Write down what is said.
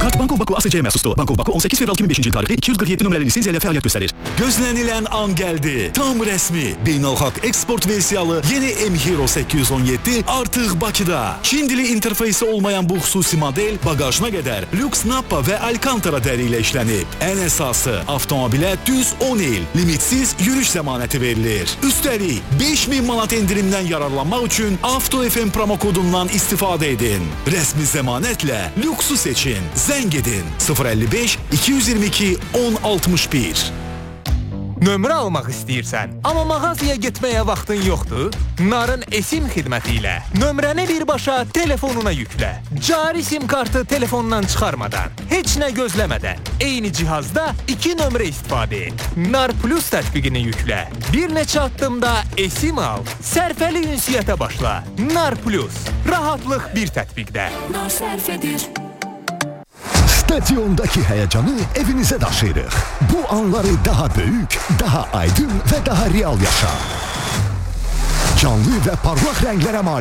Kart Bankov Baku ASC-yə məxsusdur. Bankov Baku 18 fevral 2005-ci il tarixli 247 nömrəli lisenziya ilə fəaliyyət göstərir. Gözlənilən an gəldi. Tam rəsmi beynəlxalq eksport versiyalı yeni M-Hero 817 artıq Bakıda. Çin dili interfeysi olmayan bu xüsusi model bagajına qədər lüks Nappa və Alcantara dəri ilə işlənib. Ən əsası avtomobilə düz 10 il limitsiz yürüş zəmanəti verilir. Üstəlik 5000 manat endirimdən yararlanmaq üçün Avto FM promo kodundan istifadə edin. Rəsmi zəmanətlə lüksu seçin. Zəng edin 055 222 1061. Nömrə almaq istəyirsən, amma mağazaya getməyə vaxtın yoxdur? Narın eSIM xidməti ilə nömrəni birbaşa telefonuna yüklə. Cari SIM kartı telefondan çıxarmadan, heç nə gözləmədən, eyni cihazda 2 nömrə istifadə et. Nar Plus tətbiqini yüklə. Bir neçə addımda eSIM al. Sərfəli ünsiyyətə başla. Nar Plus. Rahatlıq bir tətbiqdə. Nar sərf edir. Stadyumdakı həyəcanı evinizə daşıyırıq. Bu anları daha böyük, daha aydın və daha real yaşa. Canlı və parlaq rənglərə malik